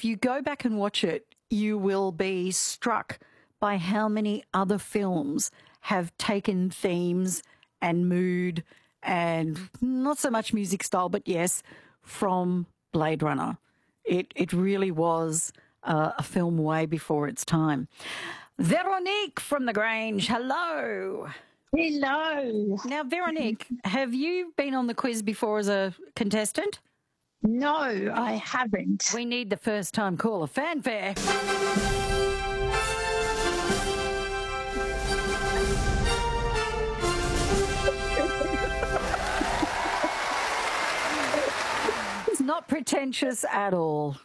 if you go back and watch it, you will be struck by how many other films have taken themes and mood and not so much music style, but yes, from Blade Runner. It really was a film way before its time. Veronique from the Grange, hello. Hello. Now, Veronique, have you been on the quiz before as a contestant? No, I haven't. We need the first time caller fanfare. It's not pretentious at all.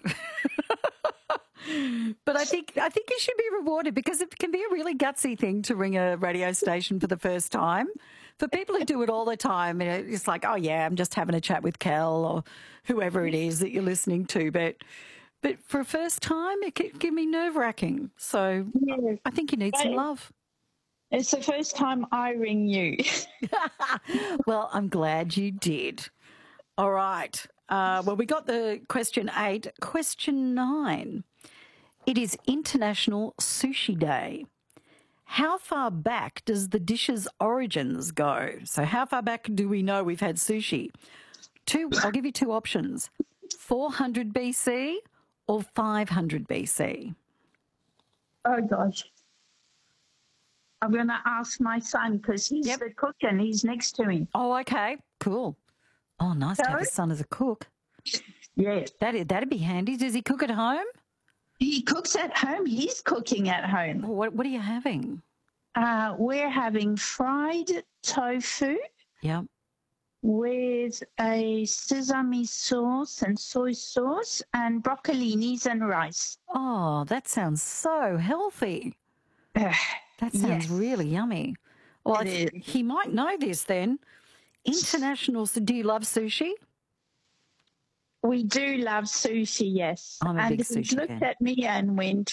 But I think you should be rewarded because it can be a really gutsy thing to ring a radio station for the first time. For people who do it all the time, it's like, oh yeah, I'm just having a chat with Kel or whoever it is that you're listening to. But for a first time, it can be nerve-wracking. So yes. I think you need some love. It's the first time I ring you. Well, I'm glad you did. All right. Well, we got the question 8. Question 9. It is International Sushi Day. How far back does the dish's origins go? So how far back do we know we've had sushi? I'll give you 2 options. 400 BC or 500 BC? Oh, gosh. I'm going to ask my son because he's the cook and he's next to me. Oh, okay. Cool. Oh, nice to have a son as a cook. Yes. That'd be handy. Does he cook at home? He cooks at home. He's cooking at home. What are you having? We're having fried tofu. Yeah. With a sesame sauce and soy sauce and broccolinis and rice. Oh, that sounds so healthy. That sounds really yummy. Well, he might know this then. Do you love sushi? We do love sushi, yes. I'm a big sushi fan. He looked at me and went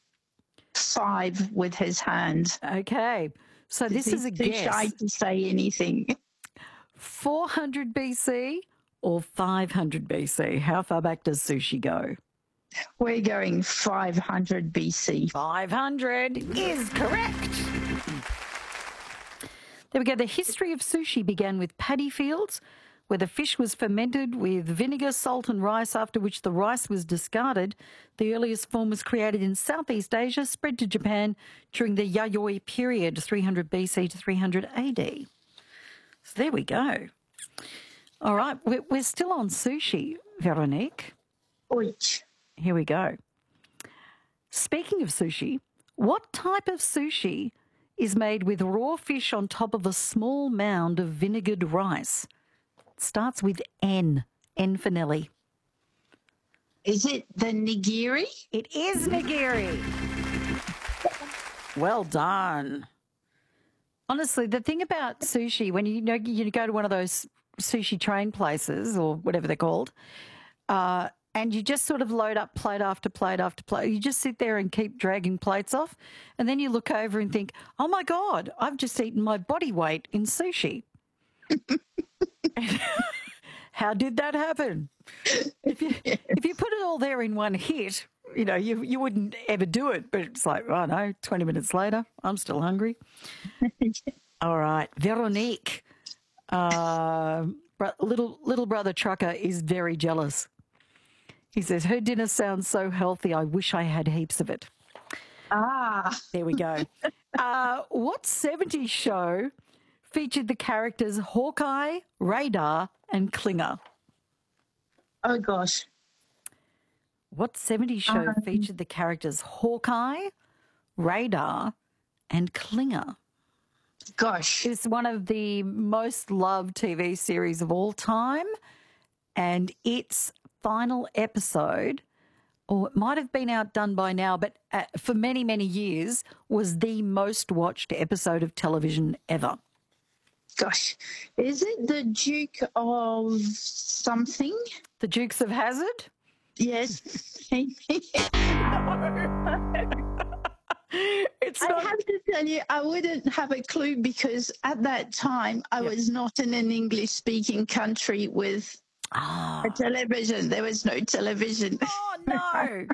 5 with his hand. Okay. So this is a guess. Too shy to say anything. 400 BC or 500 BC? How far back does sushi go? We're going 500 BC. 500 is correct. There we go. The history of sushi began with paddy fields, where the fish was fermented with vinegar, salt and rice, after which the rice was discarded. The earliest form was created in Southeast Asia, spread to Japan during the Yayoi period, 300 BC to 300 AD. So there we go. All right, we're still on sushi, Veronique. Oich. Here we go. Speaking of sushi, what type of sushi is made with raw fish on top of a small mound of vinegared rice? It starts with N. N for Nelly. Is it the nigiri? It is nigiri. Well done. Honestly, the thing about sushi, when you go to one of those sushi train places or whatever they're called, and you just sort of load up plate after plate after plate. You just sit there and keep dragging plates off, and then you look over and think, oh, my God, I've just eaten my body weight in sushi. How did that happen? If you put it all there in one hit, you wouldn't ever do it. But it's like, oh, no, 20 minutes later, I'm still hungry. All right. Veronique, little brother Trucker is very jealous. He says, her dinner sounds so healthy, I wish I had heaps of it. Ah. There we go. What 70s show featured the characters Hawkeye, Radar, and Klinger? Oh, gosh. What 70s show featured the characters Hawkeye, Radar, and Klinger? Gosh. It's one of the most loved TV series of all time, and its final episode, or it might have been outdone by now, but for many, many years, was the most watched episode of television ever. Gosh. Is it the Duke of something? The Dukes of Hazzard? Yes. I have to tell you, I wouldn't have a clue because at that time I was not in an English-speaking country with a television. There was no television. Oh, no.